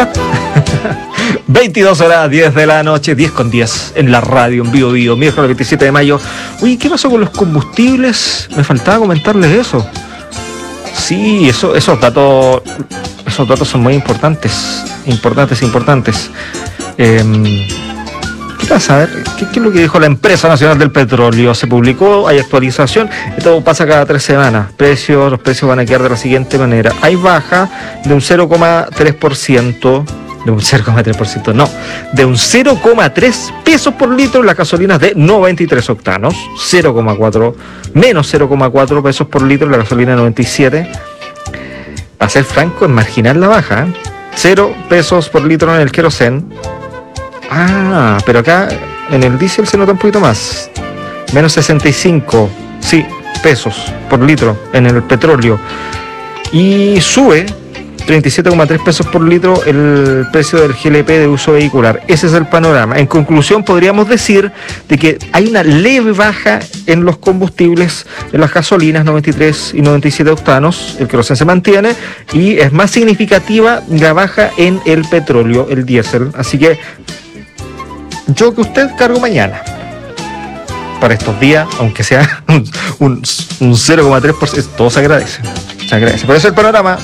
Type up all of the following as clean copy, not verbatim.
está. 22 horas 10 de la noche, 10:10 en la radio, en Vivo, miércoles 27 de mayo. Oye, ¿qué pasó con los combustibles? Me faltaba comentarles eso. Sí, esos datos son muy importantes. ¿Qué pasa? A ver, ¿qué es lo que dijo la Empresa Nacional del Petróleo? Se publicó, hay actualización, esto pasa cada 3 semanas. Los precios van a quedar de la siguiente manera. Hay baja de un 0,3%. De un 0,3 pesos por litro en las gasolinas de 93 octanos, menos 0,4 pesos por litro en la gasolina 97. Para ser franco, es marginal la baja, 0 pesos por litro en el querosén. Pero acá en el diésel se nota un poquito más, menos 65, sí, pesos por litro en el petróleo. Y sube 37,3 pesos por litro el precio del GLP de uso vehicular. Ese es el panorama. En conclusión, podríamos decir de que hay una leve baja en los combustibles, en las gasolinas 93 y 97 octanos, el querosén se mantiene, y es más significativa la baja en el petróleo, el diésel. Así que yo que usted cargo mañana para estos días, aunque sea un 0,3%, todo se agradece. Por eso el panorama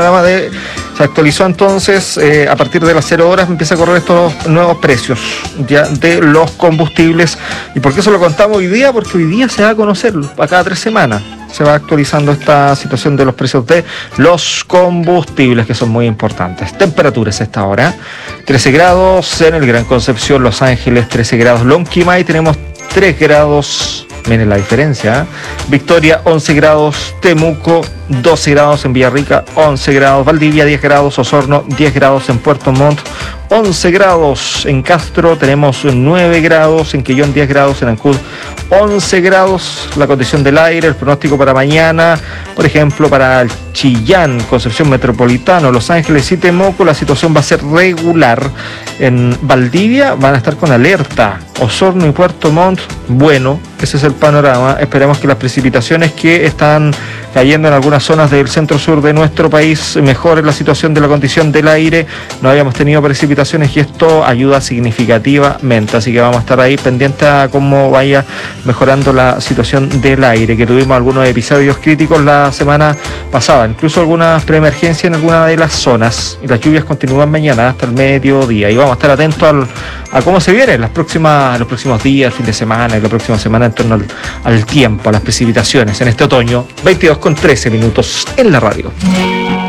se actualizó entonces, a partir de las 0 horas empieza a correr estos nuevos precios ya de los combustibles. ¿Y por qué eso lo contamos hoy día? Porque hoy día se va a conocer, a cada 3 semanas se va actualizando esta situación de los precios de los combustibles, que son muy importantes. Temperaturas a esta hora: 13 grados en el Gran Concepción, Los Ángeles, 13 grados Lonquimay, tenemos 3 grados. Miren la diferencia, ¿eh? Victoria 11 grados, Temuco 12 grados, en Villarrica 11 grados, Valdivia 10 grados, Osorno 10 grados, en Puerto Montt 11 grados, en Castro tenemos 9 grados, en Quillón 10 grados, en Ancud 11 grados. La condición del aire, el pronóstico para mañana, por ejemplo, para Chillán, Concepción Metropolitano, Los Ángeles y Temuco, la situación va a ser regular. En Valdivia van a estar con alerta, Osorno y Puerto Montt, bueno, ese es el panorama. Esperemos que las precipitaciones que están cayendo en algunas zonas del centro-sur de nuestro país mejoren la situación de la condición del aire. No habíamos tenido precipitaciones y esto ayuda significativamente, así que vamos a estar ahí pendientes a cómo vaya mejorando la situación del aire, que tuvimos algunos episodios críticos la semana pasada, incluso algunas preemergencias en algunas de las zonas, y las lluvias continúan mañana hasta el mediodía, y vamos a estar atentos a cómo se vienen los próximos días, el fin de semana y la próxima semana en torno al tiempo, a las precipitaciones en este otoño. 22:13 en la radio.